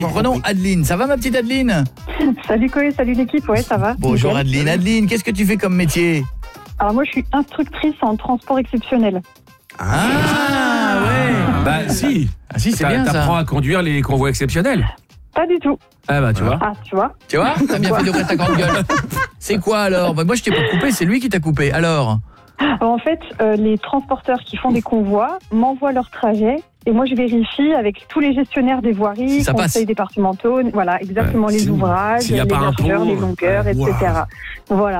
Prenons Adeline. Ça va ma petite Adeline? Salut Koé, salut l'équipe, ouais ça va. Bonjour Nickel. Adeline. Adeline, qu'est-ce que tu fais comme métier? Alors moi je suis instructrice en transport exceptionnel. Ah ouais. Bah si. Ah si, c'est bien T'apprends ça. à conduire les convois exceptionnels. Pas du tout. Ah bah tu vois. Ah tu vois. Tu vois? T'as bien fait d'ouvrir ta grande gueule. C'est quoi alors? Bah, moi je t'ai pas coupé, c'est lui qui t'a coupé. Alors? En fait, les transporteurs qui font des convois m'envoient leur trajet et moi je vérifie avec tous les gestionnaires des voiries, Si ça passe. conseils départementaux, voilà exactement Ouais, les si- ouvrages, s'il y a les pas un largeurs, pont, les longueurs, etc. waouh. Voilà.